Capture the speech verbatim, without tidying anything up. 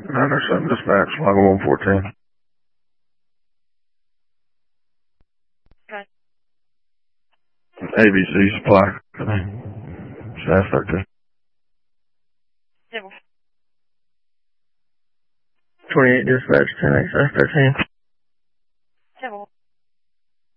nine oh seven dispatch, log one fourteen. Okay. A B C supply. Staff thirteen. Zero. twenty-eight dispatch, ten X F thirteen.